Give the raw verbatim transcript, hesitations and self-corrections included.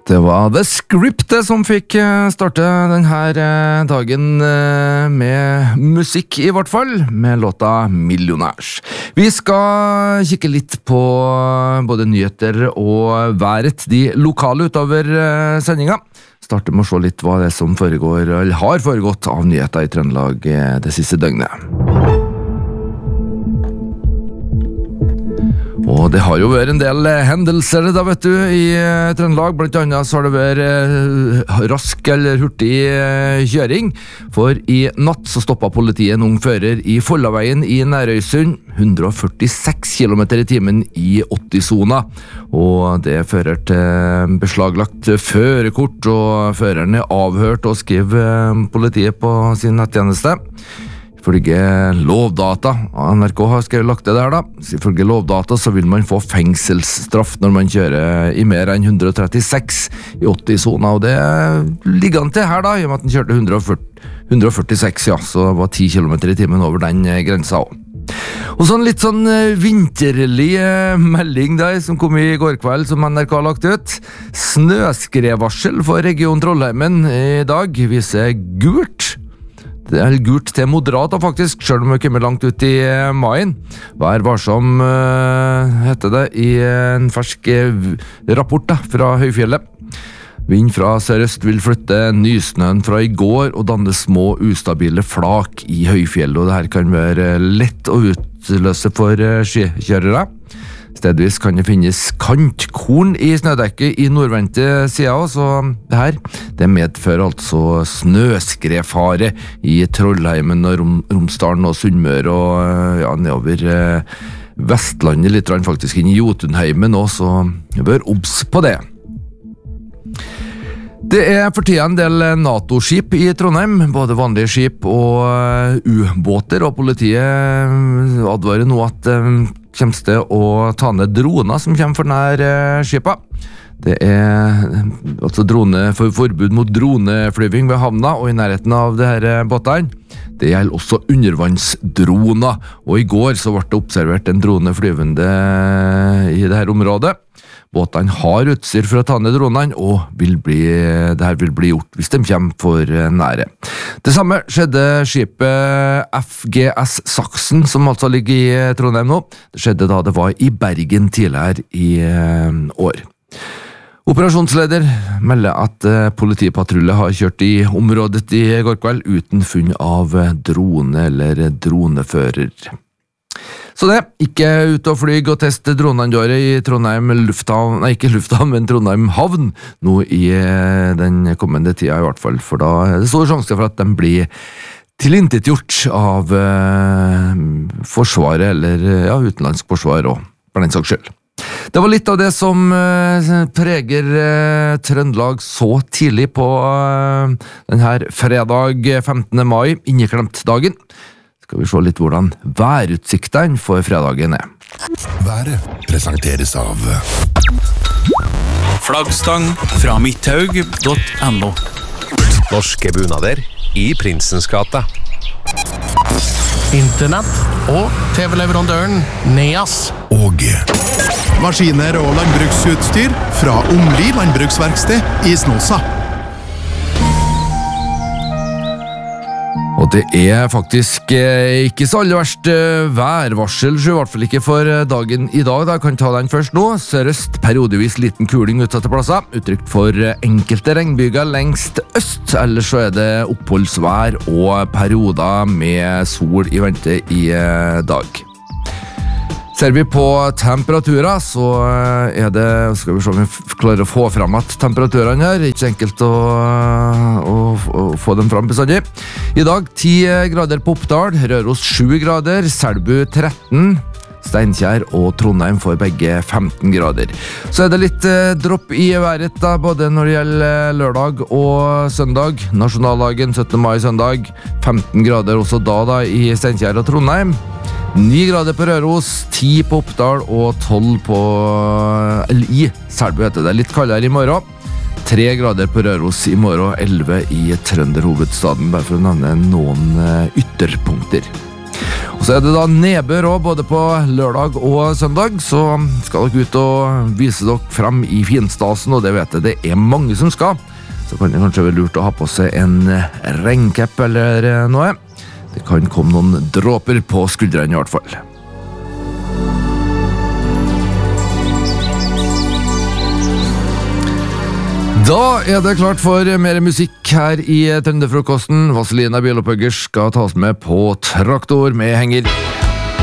Det var The Script som fikk starte denne dagen med musikk i hvert fall, med låta Millionærs. Vi skal kikke litt på både nyheter og været de lokale utover sendinga. Starte med å se litt hva det som foregår, eller har foregått av nyheter i Trøndelag det siste døgnet. Og det har jo vært en del hendelser da, vet du, i Trøndelag. Blant annet så har det vært rask eller hurtig kjøring. For i natt så stoppet politiet en ung fører i Follaveien i Nærøysund, hundre og førtiseks kilometer i timen i åtti-sona. Og det fører til beslaglagt førerkort, og føreren er avhørt, og skriver politiet på sin nettjeneste. Ifølge Lovdata, N R K har skrevet lagt det der da, ifølge Lovdata så vil man få fengselsstraff når man kjører i mer enn hundre og trettiseks i åtti-sona, og det ligger han til her da, i og med at han kjørte hundre og førti, hundre og førtiseks, ja, så det var ti kilometer i timen over den grensa også. Og sånn litt sånn vinterlig melding der, som kom i går kveld, som N R K har lagt ut. Snøskredvarsel for region Trollheimen i dag viser gult. Det er gult til moderat da, faktisk, selv om vi kommer langt ut i maien. Vær varsom, uh, heter det, i en fersk uh, rapport da, fra Høyfjellet. Vind fra sørøst vil flytte nysnøen fra i går og danne små ustabile flak i Høyfjellet, og det her kan være lett å utløse for uh, skikjørere. Stedvis kan det finnes kantkorn i snødekket i nordvendte sida, så det her det medfører altså snøskredfare i Trollheimen og Rom Romsdalen og Sunnmøre og ja, nedover eh, Vestlandet, litt rann faktisk inn i Jotunheimen også, så vi bør obs på det. Det er for tida en del NATO-skip i Trondheim, både vanlige skip og ubåter, og politiet advarer nå at det kommer til å ta ned droner som kommer for nær skipa. Det er altså drone, for forbud mot droneflyving ved havna og i nærheten av det her båtene. Det gjelder også undervannsdroner, og i går så ble det observert en drone flyvende i det her området. Båtene har utstyr for å ta ned dronene, og vil bli, det her vil bli gjort hvis de kommer for nære. Det samme skjedde skipet F G S Saksen, som altså ligger i Trondheim nå. Det skjedde da det var i Bergen tidligere i år. Operasjonsleder melder at politipatrulje har kjørt i området i går kveld uten funn av drone eller dronefører. Så det, ikke ut og flyg og teste dronene dåre i Trondheim lufthavn, nei ikke lufthavn, men Trondheim havn, nå i den kommende tida i hvert fall, for da er det stor sjanse for at de blir tilintetgjort av eh, forsvaret, eller ja, utenlandsk forsvar også, for den saks skyld. Det var litt av det som eh, preger eh, Trøndelag så tidlig på eh, denne fredag femtende mai, inneklemt dagen. Skal vi se litt hvordan værutsiktene for fredagen er. Været presenteres av Flaggstang fra midthaug punktum no. Norske bunader i Prinsens gate. Internett og T V-leverandøren Neas. Og maskiner og landbruksutstyr fra Omli landbruksverksted i Snåsa. Og det er faktisk eh, ikke så aller verst eh, værvarsel, så i hvert fall ikke for dagen i dag. Da kan ta den først nå. Sørøst periodevis liten kuling utsatte plasser, uttrykt for enkelte regnbyger lengst øst. Ellers så er det oppholdsvær og perioder med sol i vente i eh, dag. Ser vi på temperaturer, så er det, skal vi se om vi klarer å få frem at temperaturene her, ikke så enkelt å, å, å få dem frem bestandig. I dag ti grader på Oppdal, Røros sju grader, Selbu tretten, Steinkjer og Trondheim får begge femten grader. Så er det litt eh, dropp i været da, både når det gjelder lørdag og søndag. Nasjonaldagen syttende mai søndag, femten grader også da, da i Steinkjer og Trondheim. ni grader på Røros, ti på Oppdal og tolv på eller i Selbu heter det. Litt kaldere i morgen. tre grader på Røros i morgen, elleve i Trønderhovedstaden, bare for å nevne noen ytterpunkter. Og så er det da nedbør også, både på lørdag og søndag, så skal dere ut og vise dere frem i finstasen, og det vet jeg, det er mange som skal. Så kan det kanskje være lurt å ha på seg en regncapp eller noe. Det kan komme noen dråper på skuldrene i hvert fall. Da er det klart for mer musikk her i Trønderfrokosten. Vazelina Bilopuggers skal tas med på traktor med henger.